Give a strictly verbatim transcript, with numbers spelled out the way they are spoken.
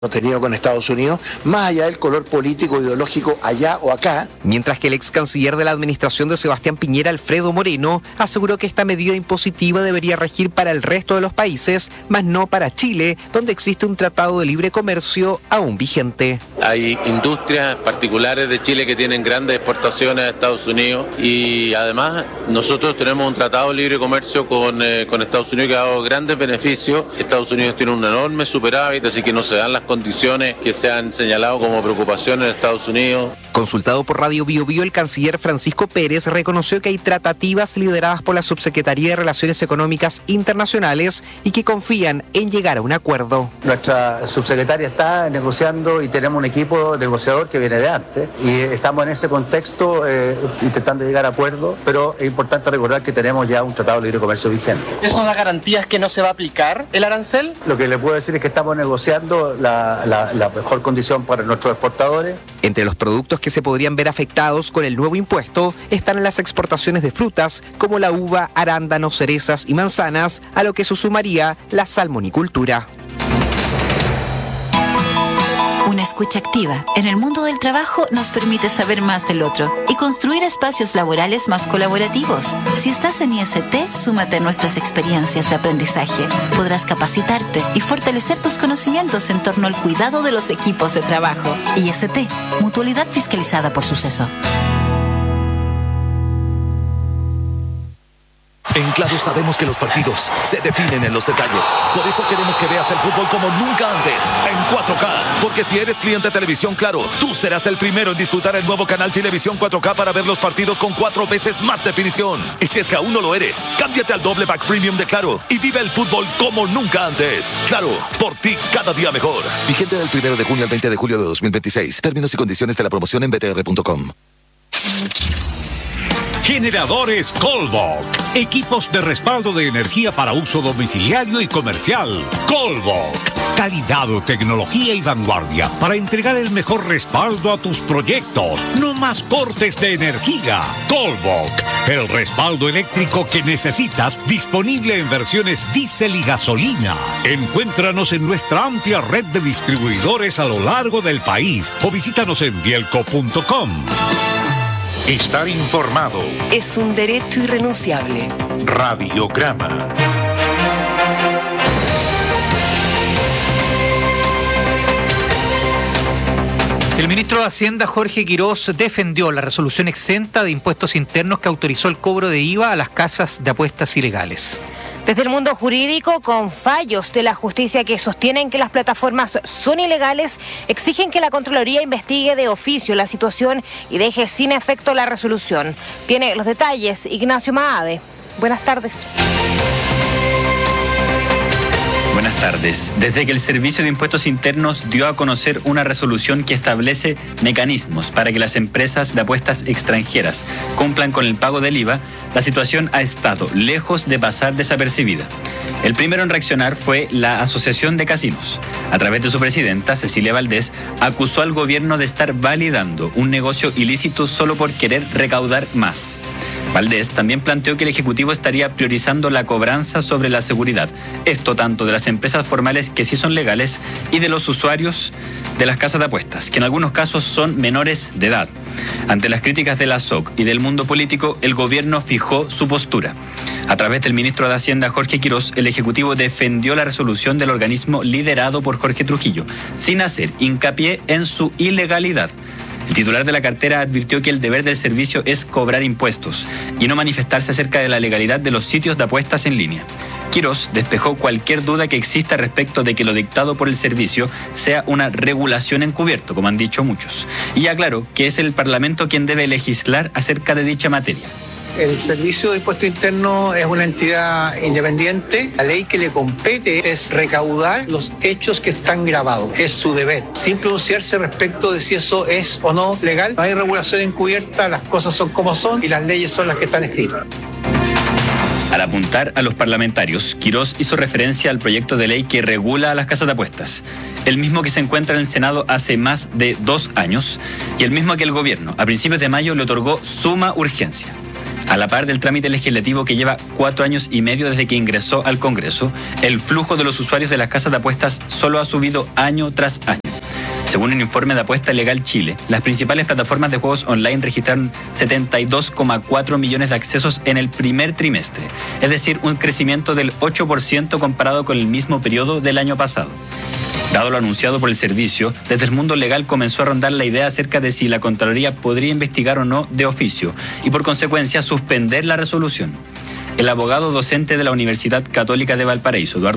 tenido con Estados Unidos, más allá del color político ideológico allá o acá. Mientras que el ex canciller de la administración de Sebastián Piñera, Alfredo Moreno, aseguró que esta medida impositiva debería regir para el resto de los países, más no para Chile, donde existe un tratado de libre comercio aún vigente. Hay industrias particulares de Chile que tienen grandes exportaciones a Estados Unidos y además nosotros tenemos un tratado de libre comercio con, eh, con Estados Unidos que ha dado grandes beneficios. Estados Unidos tiene un enorme superávit, así que no se dan las condiciones que se han señalado como preocupación en Estados Unidos. Consultado por Radio Bio Bio, el canciller Francisco Pérez reconoció que hay tratativas lideradas por la Subsecretaría de Relaciones Económicas Internacionales y que confían en llegar a un acuerdo. Nuestra subsecretaria está negociando y tenemos un equipo negociador que viene de antes y estamos en ese contexto eh, intentando llegar a acuerdos, pero es importante recordar que tenemos ya un tratado de libre comercio vigente. ¿Eso da garantías que no se va a aplicar el arancel? Lo que le puedo decir es que estamos negociando la, la, la mejor condición para nuestros exportadores. Entre los productos que se podrían ver afectados con el nuevo impuesto están las exportaciones de frutas como la uva, arándanos, cerezas y manzanas, a lo que se sumaría la salmonicultura. Una escucha activa en el mundo del trabajo nos permite saber más del otro y construir espacios laborales más colaborativos. Si estás en I S T, súmate a nuestras experiencias de aprendizaje. Podrás capacitarte y fortalecer tus conocimientos en torno al cuidado de los equipos de trabajo. I S T, mutualidad fiscalizada por Suceso. En Claro sabemos que los partidos se definen en los detalles. Por eso queremos que veas el fútbol como nunca antes, en cuatro K. Porque si eres cliente de Televisión Claro, tú serás el primero en disfrutar el nuevo canal Televisión cuatro K para ver los partidos con cuatro veces más definición. Y si es que aún no lo eres, cámbiate al doble pack premium de Claro y vive el fútbol como nunca antes. Claro, por ti cada día mejor. Vigente del primero de junio al veinte de julio de dos mil veintiséis. Términos y condiciones de la promoción en b t r punto com. Generadores Colbok. Equipos de respaldo de energía para uso domiciliario y comercial. Colbok. Calidad, tecnología y vanguardia para entregar el mejor respaldo a tus proyectos. No más cortes de energía. Colbok. El respaldo eléctrico que necesitas, disponible en versiones diésel y gasolina. Encuéntranos en nuestra amplia red de distribuidores a lo largo del país o visítanos en bielco punto com. Estar informado es un derecho irrenunciable. Radiograma. El ministro de Hacienda, Jorge Quirós, defendió la resolución exenta de impuestos internos que autorizó el cobro de I V A a las casas de apuestas ilegales. Desde el mundo jurídico, con fallos de la justicia que sostienen que las plataformas son ilegales, exigen que la Contraloría investigue de oficio la situación y deje sin efecto la resolución. Tiene los detalles Ignacio Maade. Buenas tardes. Buenas tardes. Desde que el Servicio de Impuestos Internos dio a conocer una resolución que establece mecanismos para que las empresas de apuestas extranjeras cumplan con el pago del I V A, la situación ha estado lejos de pasar desapercibida. El primero en reaccionar fue la Asociación de Casinos. A través de su presidenta, Cecilia Valdés, acusó al gobierno de estar validando un negocio ilícito solo por querer recaudar más. Valdés también planteó que el Ejecutivo estaría priorizando la cobranza sobre la seguridad. Esto tanto de las empresas formales que sí son legales y de los usuarios de las casas de apuestas, que en algunos casos son menores de edad. Ante las críticas de la S O C y del mundo político, el gobierno fijó su postura. A través del ministro de Hacienda, Jorge Quirós, el Ejecutivo defendió la resolución del organismo liderado por Jorge Trujillo, sin hacer hincapié en su ilegalidad. El titular de la cartera advirtió que el deber del servicio es cobrar impuestos y no manifestarse acerca de la legalidad de los sitios de apuestas en línea. Quirós despejó cualquier duda que exista respecto de que lo dictado por el servicio sea una regulación encubierto, como han dicho muchos, y aclaró que es el Parlamento quien debe legislar acerca de dicha materia. El Servicio de Impuesto Interno es una entidad independiente. La ley que le compete es recaudar los hechos que están grabados. Es su deber, sin pronunciarse respecto de si eso es o no legal. No hay regulación encubierta, las cosas son como son y las leyes son las que están escritas. Al apuntar a los parlamentarios, Quirós hizo referencia al proyecto de ley que regula a las casas de apuestas, el mismo que se encuentra en el Senado hace más de dos años y el mismo que el gobierno, a principios de mayo, le otorgó suma urgencia. A la par del trámite legislativo que lleva cuatro años y medio desde que ingresó al Congreso, el flujo de los usuarios de las casas de apuestas solo ha subido año tras año. Según un informe de Apuesta Legal Chile, las principales plataformas de juegos online registraron setenta y dos coma cuatro millones de accesos en el primer trimestre, es decir, un crecimiento del ocho por ciento comparado con el mismo periodo del año pasado. Dado lo anunciado por el servicio, desde el mundo legal comenzó a rondar la idea acerca de si la Contraloría podría investigar o no de oficio y por consecuencia suspender la resolución. El abogado docente de la Universidad Católica de Valparaíso, Eduardo